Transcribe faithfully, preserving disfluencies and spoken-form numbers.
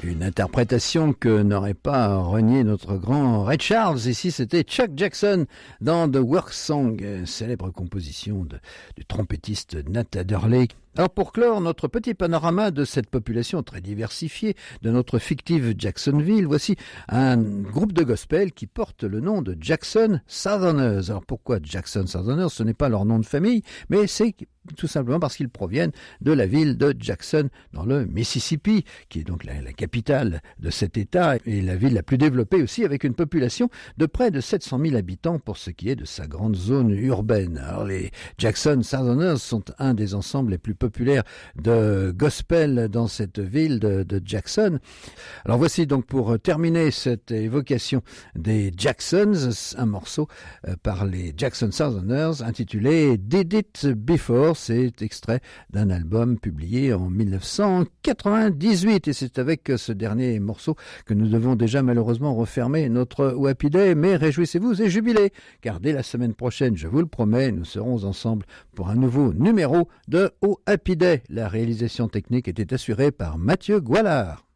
Une interprétation que n'aurait pas renié notre grand Ray Charles. Ici, c'était Chuck Jackson dans The Work Song, célèbre composition de, du trompettiste Nat Adderley. Alors pour clore notre petit panorama de cette population très diversifiée de notre fictive Jacksonville, voici un groupe de gospel qui porte le nom de Jackson Southerners. Alors pourquoi Jackson Southerners? Ce n'est pas leur nom de famille, mais c'est tout simplement parce qu'ils proviennent de la ville de Jackson dans le Mississippi, qui est donc la, la capitale de cet État et la ville la plus développée aussi, avec une population de près de sept cent mille habitants pour ce qui est de sa grande zone urbaine. Alors les Jackson Southerners sont un des ensembles les plus populaire de gospel dans cette ville de, de Jackson. Alors voici donc pour terminer cette évocation des Jacksons, un morceau euh, par les Jackson Southerners intitulé Did It Before. C'est extrait d'un album publié en mille neuf cent quatre-vingt-dix-huit et c'est avec ce dernier morceau que nous devons déjà malheureusement refermer notre Oh Happy Day, mais réjouissez-vous et jubilez car dès la semaine prochaine, je vous le promets, nous serons ensemble pour un nouveau numéro de Oh Happy Day. La réalisation technique était assurée par Mathieu Goualard.